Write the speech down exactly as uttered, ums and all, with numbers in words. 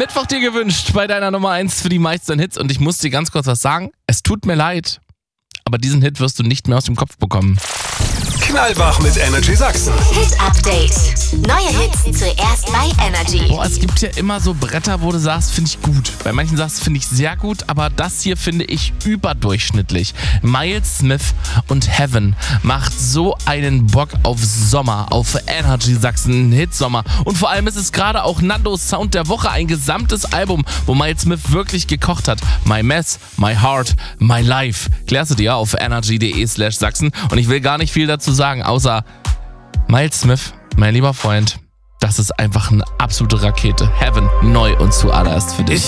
Mittwoch dir gewünscht bei deiner Nummer eins für die meisten Hits. Und ich muss dir ganz kurz was sagen. Es tut mir leid, aber diesen Hit wirst du nicht mehr aus dem Kopf bekommen. Knallwach mit Energy Sachsen. Hit Update. Neue Hits zuerst bei Energy. Boah, es gibt ja immer so Bretter, wo du sagst, finde ich gut. Bei manchen sagst du, finde ich sehr gut, aber das hier finde ich überdurchschnittlich. Miles Smith und Heaven macht so einen Bock auf Sommer, auf Energy Sachsen, Hitsommer. Und vor allem ist es gerade auch Nandos Sound der Woche, ein gesamtes Album, wo Miles Smith wirklich gekocht hat. My Mess, My Heart, My Life. Klärst du dir auf energy.de slash Sachsen. Und ich will gar nicht viel dazu sagen, außer Miles Smith, mein lieber Freund, das ist einfach eine absolute Rakete. Heaven, neu und zuallererst für dich.